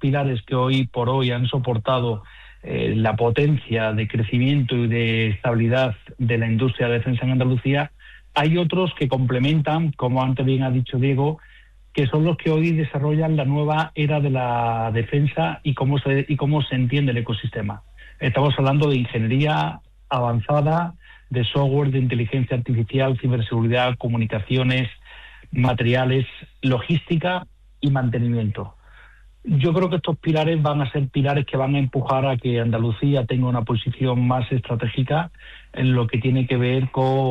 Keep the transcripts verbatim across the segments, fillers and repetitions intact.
pilares que hoy por hoy han soportado eh, la potencia de crecimiento y de estabilidad de la industria de defensa en Andalucía, hay otros que complementan, como antes bien ha dicho Diego, que son los que hoy desarrollan la nueva era de la defensa y cómo se, y cómo se entiende el ecosistema. Estamos hablando de ingeniería avanzada, de software, de inteligencia artificial, ciberseguridad, comunicaciones, materiales, logística y mantenimiento. Yo creo que estos pilares van a ser pilares que van a empujar a que Andalucía tenga una posición más estratégica en lo que tiene que ver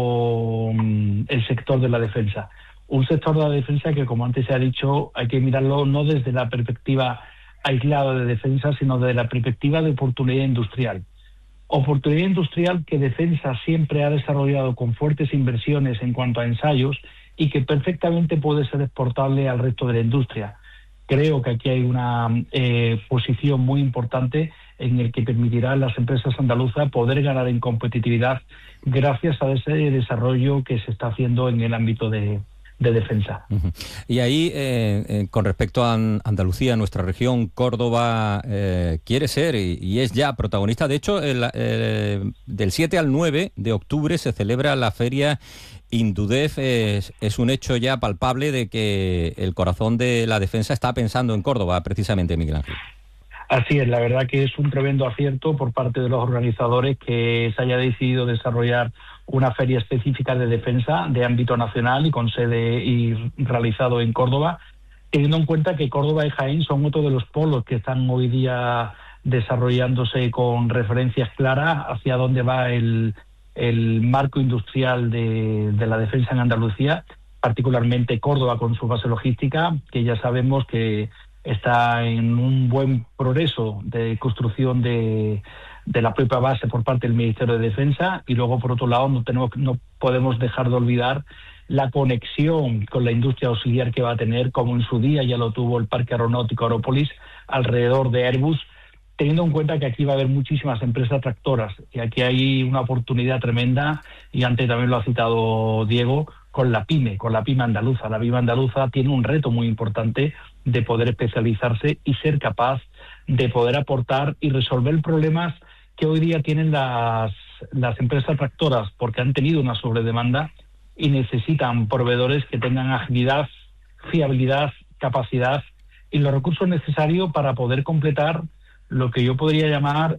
con el sector de la defensa. Un sector de la defensa que, como antes se ha dicho, hay que mirarlo no desde la perspectiva aislada de defensa, sino desde la perspectiva de oportunidad industrial. Oportunidad industrial que defensa siempre ha desarrollado con fuertes inversiones en cuanto a ensayos y que perfectamente puede ser exportable al resto de la industria. Creo que aquí hay una eh, posición muy importante en el que permitirá a las empresas andaluzas poder ganar en competitividad gracias a ese desarrollo que se está haciendo en el ámbito de, de defensa. Uh-huh. Y ahí, eh, eh, con respecto a Andalucía, nuestra región, Córdoba eh, quiere ser y, y es ya protagonista. De hecho, el, el, del siete al nueve de octubre se celebra la feria Indudef. Es, es un hecho ya palpable de que el corazón de la defensa está pensando en Córdoba, precisamente, Miguel Ángel. Así es, la verdad que es un tremendo acierto por parte de los organizadores que se haya decidido desarrollar una feria específica de defensa de ámbito nacional y con sede y realizado en Córdoba, teniendo en cuenta que Córdoba y Jaén son otro de los polos que están hoy día desarrollándose con referencias claras hacia dónde va el, el marco industrial de, de la defensa en Andalucía, particularmente Córdoba con su base logística, que ya sabemos que está en un buen progreso de construcción de, de la propia base por parte del Ministerio de Defensa, y luego por otro lado no tenemos no podemos dejar de olvidar la conexión con la industria auxiliar que va a tener, como en su día ya lo tuvo el Parque Aeronáutico Aerópolis alrededor de Airbus, teniendo en cuenta que aquí va a haber muchísimas empresas tractoras y aquí hay una oportunidad tremenda, y antes también lo ha citado Diego, con la PYME, con la PYME andaluza. La PYME andaluza tiene un reto muy importante de poder especializarse y ser capaz de poder aportar y resolver problemas que hoy día tienen las, las empresas tractoras, porque han tenido una sobredemanda y necesitan proveedores que tengan agilidad, fiabilidad, capacidad y los recursos necesarios para poder completar lo que yo podría llamar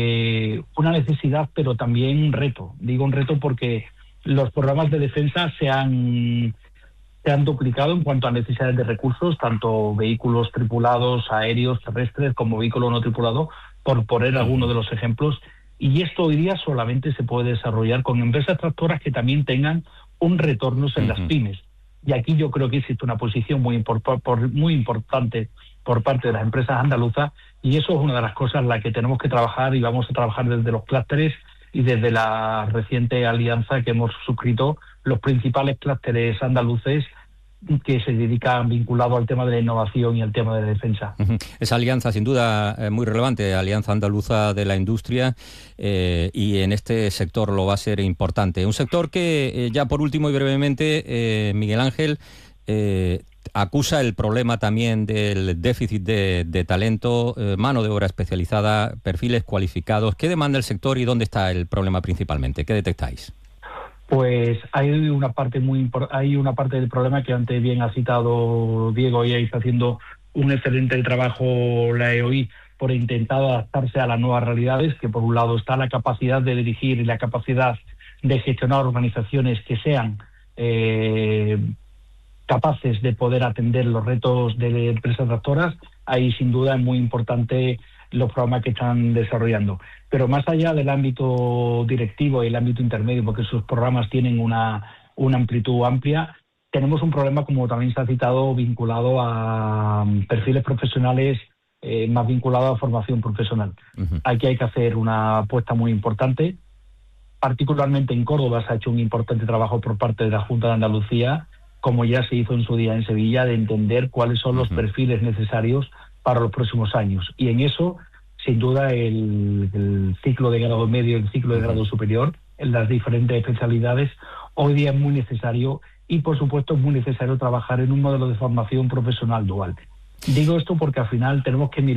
eh, una necesidad, pero también un reto. Digo un reto porque los programas de defensa se han, se han duplicado en cuanto a necesidades de recursos, tanto vehículos tripulados, aéreos, terrestres, como vehículos no tripulados, por poner algunos de los ejemplos. Y esto hoy día solamente se puede desarrollar con empresas tractoras que también tengan un retorno en uh-huh. las pymes. Y aquí yo creo que existe una posición muy, import- por, muy importante por parte de las empresas andaluzas, y eso es una de las cosas en las que tenemos que trabajar, y vamos a trabajar desde los clústeres y desde la reciente alianza que hemos suscrito los principales clústeres andaluces que se dedican vinculado al tema de la innovación y al tema de la defensa. Uh-huh. Esa alianza, sin duda, eh, muy relevante, Alianza Andaluza de la Industria, eh, y en este sector lo va a ser importante. Un sector que, eh, ya por último y brevemente, eh, Miguel Ángel, eh, acusa el problema también del déficit de, de talento, eh, mano de obra especializada, perfiles cualificados. ¿Qué demanda el sector y dónde está el problema principalmente? ¿Qué detectáis? Pues hay una parte muy impor- hay una parte del problema que antes bien ha citado Diego, y ahí está haciendo un excelente trabajo la E O I por intentar adaptarse a las nuevas realidades, que por un lado está la capacidad de dirigir y la capacidad de gestionar organizaciones que sean eh, capaces de poder atender los retos de empresas tractoras. Ahí sin duda es muy importante los programas que están desarrollando. Pero más allá del ámbito directivo y el ámbito intermedio, porque sus programas tienen una, una amplitud amplia, tenemos un problema, como también se ha citado, vinculado a perfiles profesionales, eh, más vinculado a formación profesional. Uh-huh. Aquí hay que hacer una apuesta muy importante. Particularmente en Córdoba se ha hecho un importante trabajo por parte de la Junta de Andalucía, como ya se hizo en su día en Sevilla, de entender cuáles son los uh-huh. perfiles necesarios para los próximos años. Y en eso, sin duda, el, el ciclo de grado medio y el ciclo de grado superior, en las diferentes especialidades, hoy día es muy necesario, y por supuesto es muy necesario trabajar en un modelo de formación profesional dual. Digo esto porque al final tenemos que mirar